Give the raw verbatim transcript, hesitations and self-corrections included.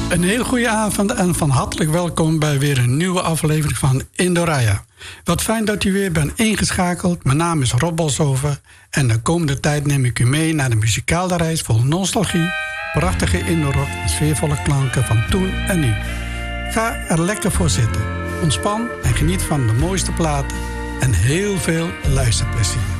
Een hele goede avond en van hartelijk welkom bij weer een nieuwe aflevering van Indoraya. Wat fijn dat u weer bent ingeschakeld. Mijn naam is Rob Boshoven en de komende tijd neem ik u mee naar de muzikale reis vol nostalgie, prachtige Indorok en sfeervolle klanken van toen en nu. Ga er lekker voor zitten, ontspan en geniet van de mooiste platen en heel veel luisterplezier.